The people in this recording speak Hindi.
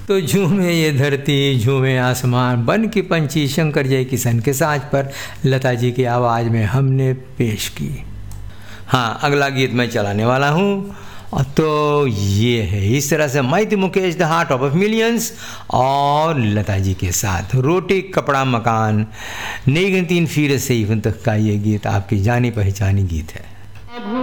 तो झूमे ये धरती झूमे आसमान, बन के पंछी शंकर जय किशन के साज पर लता जी की आवाज़ में हमने पेश की। हाँ, अगला गीत मैं चलाने वाला हूँ, तो ये है इस तरह से माइती Mukesh the heart of millions और लता जी के साथ रोटी कपड़ा मकान नेगंतीन फिर से तक का ये गीत आपकी जानी पहचानी गीत है।